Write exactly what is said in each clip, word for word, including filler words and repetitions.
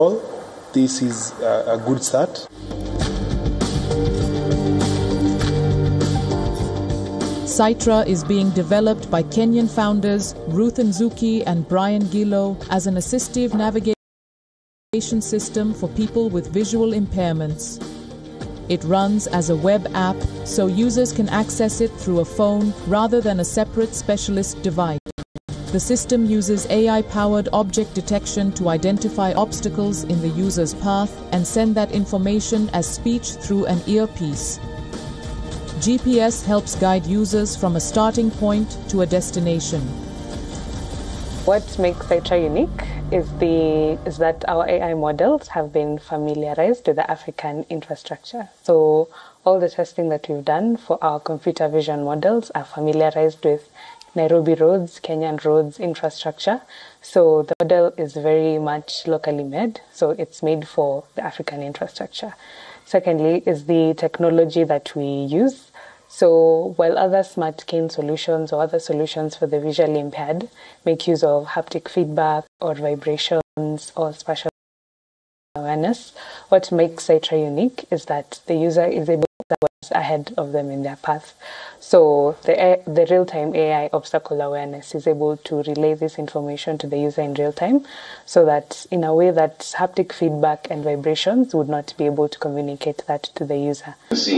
this is a good start. Cytra is being developed by Kenyan founders Ruth Nzuki and Brian Gillow as an assistive navigation system for people with visual impairments. It runs as a web app, so users can access it through a phone rather than a separate specialist device. The system uses A I-powered object detection to identify obstacles in the user's path and send that information as speech through an earpiece. G P S helps guide users from a starting point to a destination. What makes Cytra unique is, the, is that our A I models have been familiarized with the African infrastructure. So all the testing that we've done for our computer vision models are familiarized with Nairobi roads, Kenyan roads infrastructure. So the model is very much locally made, so it's made for the African infrastructure. Secondly is the technology that we use. So while other smart cane solutions or other solutions for the visually impaired make use of haptic feedback or vibrations or spatial awareness, what makes Cytra unique is that the user is able to see ahead of them in their path. So the, the real-time A I obstacle awareness is able to relay this information to the user in real time, so that in a way that haptic feedback and vibrations would not be able to communicate that to the user.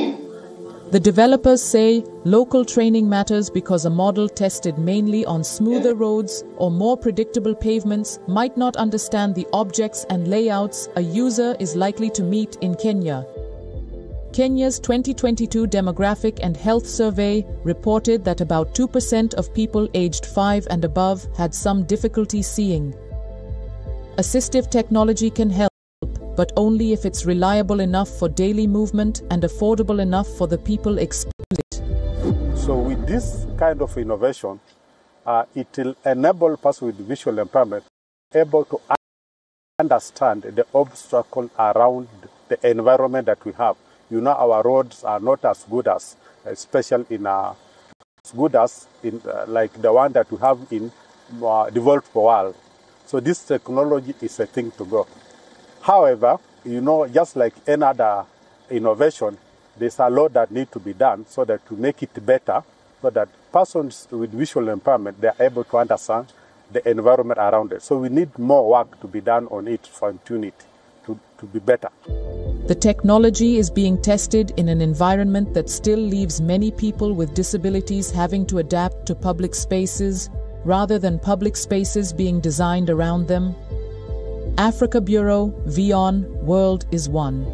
The developers say local training matters because a model tested mainly on smoother roads or more predictable pavements might not understand the objects and layouts a user is likely to meet in Kenya. Kenya's twenty twenty-two Demographic and Health Survey reported that about two percent of people aged five and above had some difficulty seeing. Assistive technology can help, but only if it's reliable enough for daily movement and affordable enough for the people expecting it. So with this kind of innovation, uh, it will enable person with visual impairment able to understand the obstacle around the environment that we have. You know, our roads are not as good as, especially in uh, as good as in uh, like the one that we have in uh, developed world. So this technology is a thing to go. However, you know, just like any other innovation, there's a lot that need to be done so that to make it better, so that persons with visual impairment, they are able to understand the environment around it. So we need more work to be done on it, fine-tune it, to, to be better. The technology is being tested in an environment that still leaves many people with disabilities having to adapt to public spaces, rather than public spaces being designed around them. Africa Bureau, VION, World is One.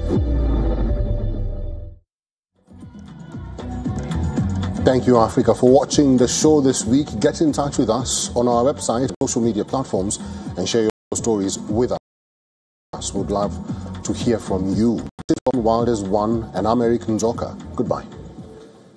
Thank you, Africa, for watching the show this week. Get in touch with us on our website, social media platforms, and share your stories with us. We'd love to hear from you. World is One, and I'm Eric Nzoka. Goodbye.